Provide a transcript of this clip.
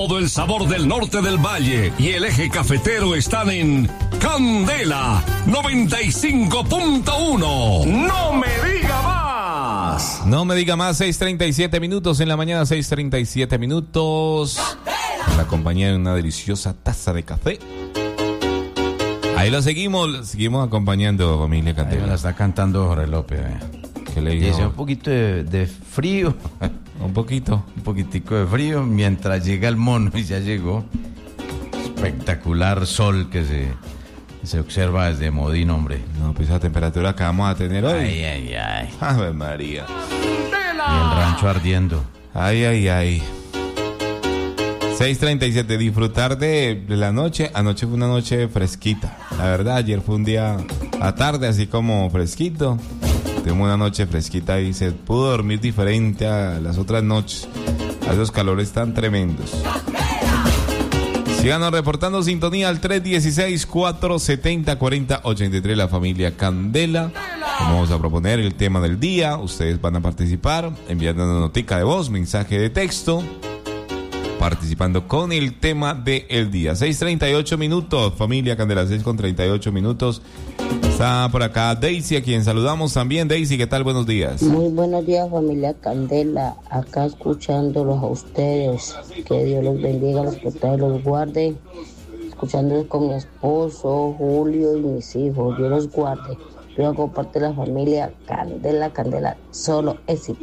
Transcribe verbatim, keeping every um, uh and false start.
Todo el sabor del norte del valle y el eje cafetero están en Candela noventa y cinco punto uno. ¡No me diga más! No me diga más, seis treinta y siete minutos en la mañana, seis treinta y siete minutos. En la compañía de una deliciosa taza de café. Ahí lo seguimos, lo seguimos acompañando, familia Candela. Ahí me la está cantando Jorge López. Eh. ¿Qué le dijo? Dice un poquito de, de frío. Un poquito. Un poquitico de frío mientras llega el mono y ya llegó. Espectacular sol que se, se observa desde Modín, hombre. No, pues la temperatura que vamos a tener hoy. Ay, ay, ay. Ave María. Y el rancho ardiendo. Ay, ay, ay. seis treinta y siete, disfrutar de la noche. Anoche fue una noche fresquita. La verdad, ayer fue un día a tarde, así como fresquito. Tuvimos una noche fresquita y se pudo dormir diferente a las otras noches. A esos calores tan tremendos. Síganos reportando sintonía al tres uno seis, cuatro siete cero, cuatro cero ocho tres, la familia Candela. Vamos a proponer el tema del día. Ustedes van a participar enviando una notica de voz, mensaje de texto, participando con el tema del día. seis treinta y ocho minutos, familia Candela, seis con treinta y ocho minutos. Está por acá Daisy, a quien saludamos también. Daisy, ¿qué tal? Buenos días. Muy buenos días, familia Candela. Acá escuchándolos a ustedes. Que Dios los bendiga, los protege, los guarde. Escuchándolos con mi esposo, Julio y mis hijos. Dios los guarde. Yo hago parte de la familia Candela, Candela, solo éxito.